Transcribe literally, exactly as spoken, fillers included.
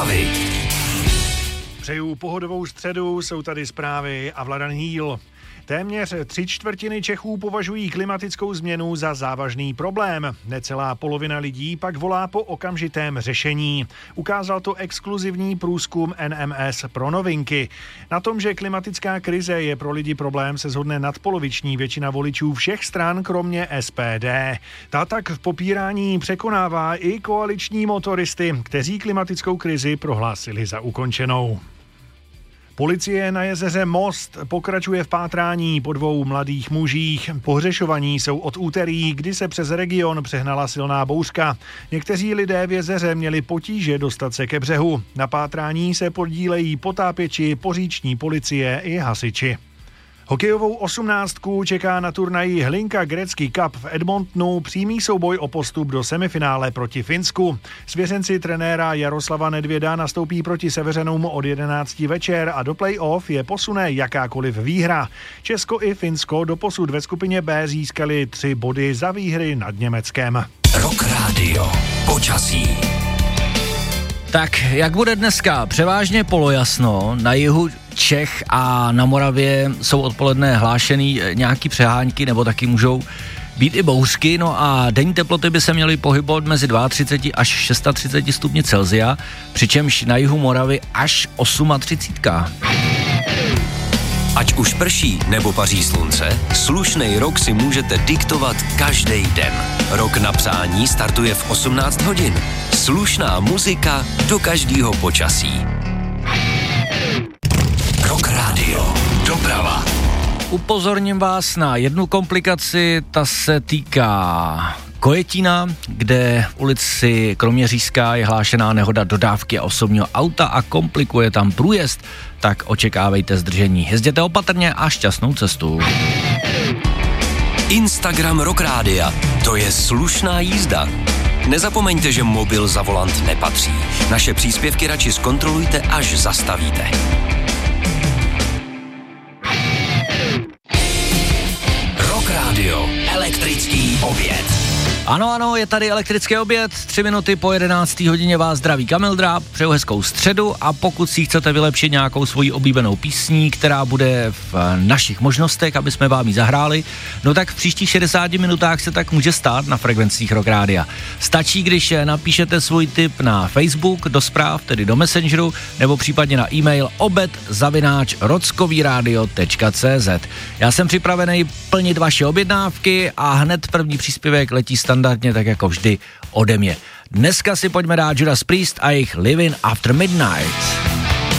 zprávy. Přeju pohodovou středu, jsou tady zprávy a Vladan Hýl. Téměř tři čtvrtiny Čechů považují klimatickou změnu za závažný problém. Necelá polovina lidí pak volá po okamžitém řešení. Ukázal to exkluzivní průzkum N M S pro Novinky. Na tom, že klimatická krize je pro lidi problém, se shodne nadpoloviční většina voličů všech stran, kromě S P D. Ta tak v popírání překonává i koaliční motoristy, kteří klimatickou krizi prohlásili za ukončenou. Policie na jezeře Most pokračuje v pátrání po dvou mladých mužích. Pohřešovaní jsou od úterý, kdy se přes region přehnala silná bouřka. Někteří lidé v jezeře měli potíže dostat se ke břehu. Na pátrání se podílejí potápěči, poříční policie i hasiči. Hokejovou osmnáctku čeká na turnaji Hlinka Gretzky Cup v Edmontonu přímý souboj o postup do semifinále proti Finsku. Svěřenci trenéra Jaroslava Nedvěda nastoupí proti Seveřanům od jedenácti večer a do play-off je posune jakákoliv výhra. Česko i Finsko doposud ve skupině B získali tři body za výhry nad Německem. Rock Radio. Počasí. Tak, jak bude dneska? Převážně polojasno, na jihu Čech a na Moravě jsou odpoledne hlášený nějaký přehánky, nebo taky můžou být i bouřky, no a denní teploty by se měly pohybovat mezi třicet dva až třicet šest stupni Celsia, přičemž na jihu Moravy až třicet osm. Ať už prší nebo paří slunce, slušnej rok si můžete diktovat každý den. Rok na přání startuje v osmnáct hodin. Slušná muzika do každého počasí. Rock Radio. Doprava. Upozorním vás na jednu komplikaci, ta se týká Kojetína, kde v ulici Kroměřížská je hlášená nehoda dodávky a osobního auta a komplikuje tam průjezd, tak očekávejte zdržení. Jezděte opatrně a šťastnou cestu. Instagram Rock Rádia. To je slušná jízda. Nezapomeňte, že mobil za volant nepatří. Naše příspěvky radši zkontrolujte, až zastavíte. Rock Radio. Elektrický oběd. Ano, ano, je tady elektrický oběd, tři minuty po jedenácté hodině vás zdraví Kamil Dráb, přeju hezkou středu a pokud si chcete vylepšit nějakou svoji oblíbenou písní, která bude v našich možnostech, aby jsme vám ji zahráli, no tak v příštích šedesáti minutách se tak může stát na frekvencích Rock Rádia. Stačí, když napíšete svůj tip na Facebook, do zpráv, tedy do Messengeru, nebo případně na e-mail obed zavináč rockovíradio tečka cé zet. Já jsem připravený plnit vaše objednávky a hned první příspěvek letí standardně tak jako vždy ode mě. Dneska si pojďme dát Judas Priest a jejich Living After Midnight.